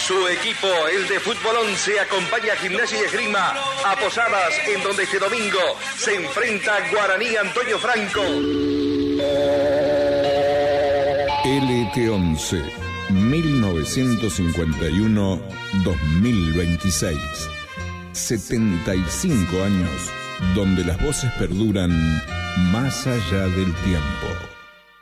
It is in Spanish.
Su equipo, el de Fútbol 11, acompaña a Gimnasia y Esgrima a Posadas, en donde este domingo se enfrenta Guaraní Antonio Franco. LT11, 1951-2026. 75 años donde las voces perduran más allá del tiempo.